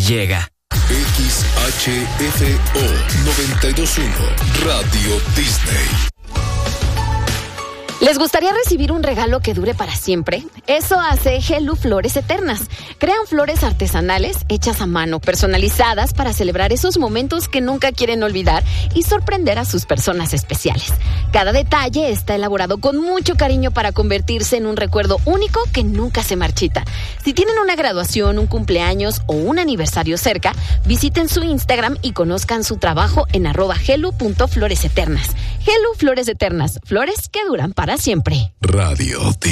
llega. XHFO 92.1 Radio Disney. ¿Les gustaría recibir un regalo que dure para siempre? Eso hace Hello Flores Eternas. Crean flores artesanales hechas a mano, personalizadas para celebrar esos momentos que nunca quieren olvidar y sorprender a sus personas especiales. Cada detalle está elaborado con mucho cariño para convertirse en un recuerdo único que nunca se marchita. Si tienen una graduación, un cumpleaños o un aniversario cerca, visiten su Instagram y conozcan su trabajo en @hello.floreseternas. Hello Flores Eternas, flores que duran para siempre. Radio